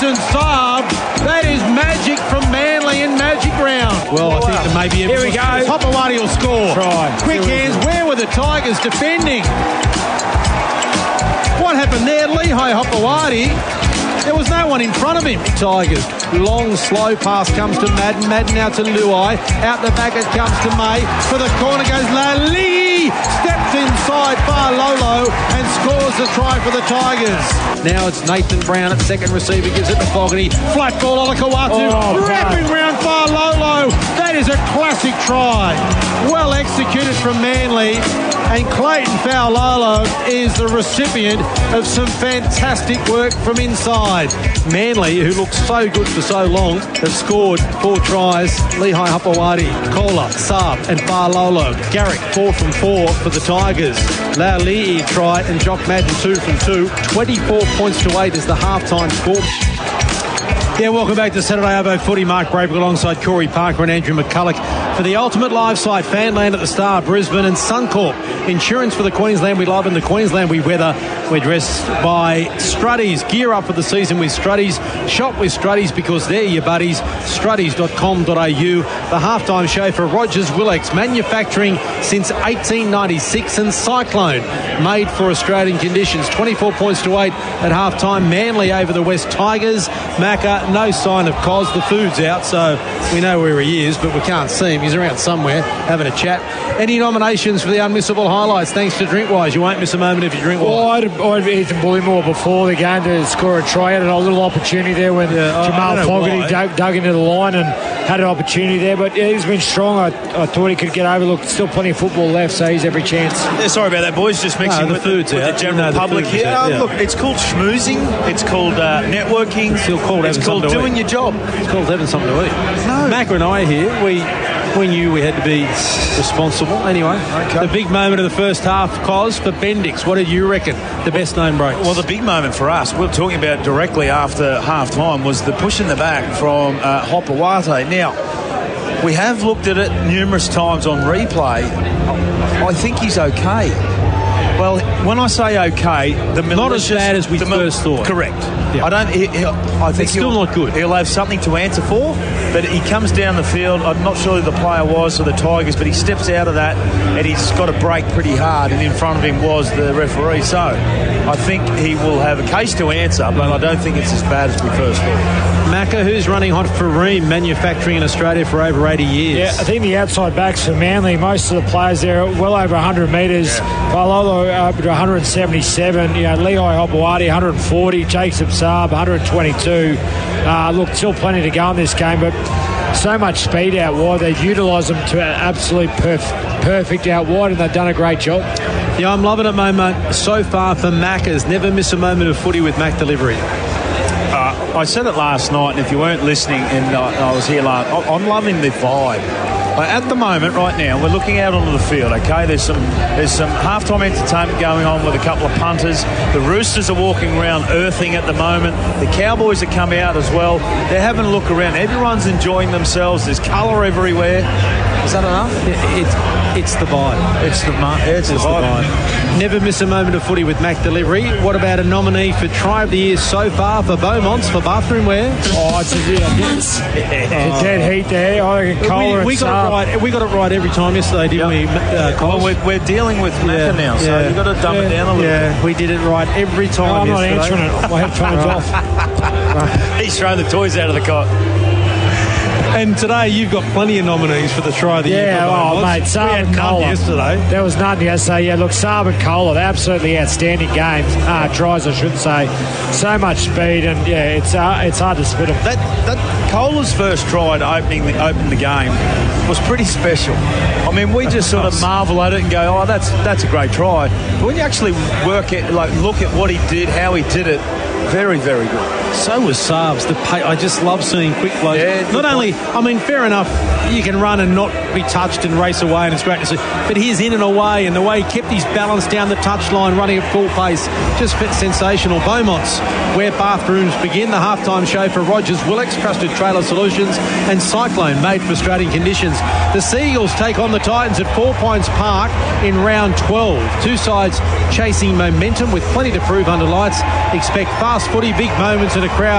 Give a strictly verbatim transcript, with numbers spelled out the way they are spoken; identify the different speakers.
Speaker 1: and Saab. That is magic from Manly in magic round. Well, I think that maybe...
Speaker 2: Here we go.
Speaker 1: Hopewadi will score.
Speaker 2: Try.
Speaker 1: Quick hands. Where were the Tigers defending? What happened there? Lehigh Hopewadi. There was no one in front of him. Tigers. Long, slow pass comes to Madden. Madden now to Luai. Out the back it comes to May. For the corner goes Lali. Steps inside Far Lolo and scores the try for the Tigers. Now it's Nathan Brown at second receiver. Gives it to Fogarty. Flat ball on the Kawatu.
Speaker 2: Oh,
Speaker 1: wrapping round Far Lolo. That is a classic try. Well executed from Manly. And Clayton Faulolo is the recipient of some fantastic work from inside. Manly, who looked so good for so long, have scored four tries. Lehigh Hopewadi, Kohler, Saab and Faulolo. Garrick, four from four for the Tigers. Laali'i try and Jock Madden, two from two. twenty-four points to eight is the halftime score. Yeah, welcome back to Saturday Arvo Footy. Mark Brabrick alongside Corey Parker and Andrew McCulloch for the ultimate live site, Fanland at the Star, Brisbane, and Suncorp. Insurance for the Queensland we love and the Queensland we weather. We're dressed by Struddies. Gear up for the season with Struddies. Shop with Struddies because they're your buddies. Struddies dot com dot a u. The halftime show for Rogers Willex, manufacturing since eighteen ninety-six, and Cyclone, made for Australian conditions. twenty-four points to eight at halftime. Manly over the West Tigers. Macca, no sign of Cos. The food's out, so we know where he is, but we can't see him. He's around somewhere having a chat. Any nominations for the unmissable highlights? Thanks to Drinkwise. You won't miss a moment if you drink
Speaker 2: Well,
Speaker 1: wise.
Speaker 2: I'd, I'd Ethan Bullymore before the game to score a try. Had a little opportunity there when
Speaker 1: Yeah,
Speaker 2: Jamal Fogarty dug, dug into the line and had an opportunity there. But yeah, he's been strong. I, I thought he could get over. Look, still plenty of football left, so he's every chance.
Speaker 3: Yeah, sorry about that, boys. Just mixing
Speaker 1: No, the
Speaker 3: with,
Speaker 1: food's
Speaker 3: the, with
Speaker 1: out.
Speaker 3: the general
Speaker 1: No, the
Speaker 3: public
Speaker 1: food's
Speaker 3: here.
Speaker 1: out,
Speaker 3: Uh,
Speaker 1: yeah.
Speaker 3: Look, it's called schmoozing. It's called uh, networking.
Speaker 1: It's still called
Speaker 3: It's
Speaker 1: having
Speaker 3: called
Speaker 1: something to
Speaker 3: doing
Speaker 1: eat.
Speaker 3: your job.
Speaker 1: It's called having something to eat.
Speaker 3: No.
Speaker 1: Macca and I here, we we knew we had to be responsible. Anyway,
Speaker 3: Okay.
Speaker 1: the big moment of the first half, Cos, for Bendix. What did you reckon? The best known breaks.
Speaker 3: Well, the big moment for us, we were talking about directly after half time, was the push in the back from uh, Hopewadi. Now, we have looked at it numerous times on replay. I think he's okay. Well, when I say okay, the
Speaker 1: Not as bad as we
Speaker 3: the mil-
Speaker 1: first thought.
Speaker 3: Correct.
Speaker 1: Yeah.
Speaker 3: I don't. He, he, I think
Speaker 1: It's still
Speaker 3: he'll-
Speaker 1: not good.
Speaker 3: He'll have something to answer for, but he comes down the field. I'm not sure who the player was for the Tigers, but he steps out of that and he's got to break pretty hard. And in front of him was the referee. So I think he will have a case to answer, but I don't think it's as bad as we first thought.
Speaker 1: Macca, who's running hot for Ream, manufacturing in Australia for over eighty years.
Speaker 2: Yeah, I think the outside backs for Manly, most of the players there are well over one hundred metres. Palolo up to one hundred seventy-seven. You know, Lehigh Hopewadi one hundred forty. Jacob Saab one hundred twenty-two. Uh, look, still plenty to go in this game, but so much speed out wide. They've utilised them to absolute perf- perfect out wide, and they've done a great job.
Speaker 1: Yeah, I'm loving it, Momo. So far for Macca's. Never miss a moment of footy with Mac delivery.
Speaker 3: Uh, I said it last night, and if you weren't listening, and uh, I was here last, I- I'm loving the vibe. Like at the moment, right now, we're looking out onto the field. Okay, there's some there's some halftime entertainment going on with a couple of punters. The Roosters are walking around earthing at the moment. The Cowboys have come out as well. They're having a look around. Everyone's enjoying themselves. There's colour everywhere. Is that enough?
Speaker 1: It, it, it's the vibe.
Speaker 3: It's the mo- it's,
Speaker 1: It's
Speaker 3: the
Speaker 1: the
Speaker 3: vibe.
Speaker 1: vibe. Never miss a moment of footy with Mac Delivery. What about a nominee for Try of the Year so far for Beaumont's for bathroom wear?
Speaker 2: Oh, it's a, yeah, it's, it's dead heat there. I reckon Kohler
Speaker 1: we,
Speaker 2: and
Speaker 1: we got
Speaker 2: Saab.
Speaker 1: it right. We got it right every time yesterday, didn't we? Uh,
Speaker 3: Well,
Speaker 1: Coles?
Speaker 3: we're, we're dealing with Macca now, so
Speaker 1: yeah.
Speaker 3: you've got to dumb
Speaker 1: yeah,
Speaker 3: it down a little
Speaker 1: Yeah, we did it right every
Speaker 2: No,
Speaker 1: time
Speaker 2: I'm not
Speaker 1: yesterday.
Speaker 2: answering it. My headphones off.
Speaker 3: bit. He's throwing the toys out of the cot.
Speaker 1: And today you've got plenty of nominees for the Try of the Year.
Speaker 2: Yeah,
Speaker 1: for
Speaker 2: oh,
Speaker 1: Beaumont's.
Speaker 2: mate,
Speaker 1: We
Speaker 2: Saab
Speaker 1: had
Speaker 2: and
Speaker 1: none
Speaker 2: Kohler.
Speaker 1: yesterday.
Speaker 2: There was none yesterday. Yeah, look, Saab and Kohler, they're absolutely outstanding games. Uh, tries, I should say. So much speed, and yeah, it's uh, it's hard to split them.
Speaker 3: That that Kohler's first try to opening the open the game was pretty special. I mean, we just sort of marvel at it and go, "Oh, that's that's a great try." But when you actually work it, like look at what he did, how he did it, very very good.
Speaker 1: So was Saab's. The pay, I just love seeing quick flows.
Speaker 3: Yeah,
Speaker 1: not
Speaker 3: good
Speaker 1: only, I mean, fair enough, you can run and not be touched and race away, and it's great to see. But he's in and away, and the way he kept his balance down the touchline, running at full pace, just fit sensational. Beaumont's, where bathrooms begin. The halftime show for Rogers Willex, Trusted Trailer Solutions, and Cyclone, made for Australian conditions. The Seagulls take on the Titans at Four Points Park in round twelve. Two sides chasing momentum with plenty to prove under lights. Expect fast footy, big moments, and a crowd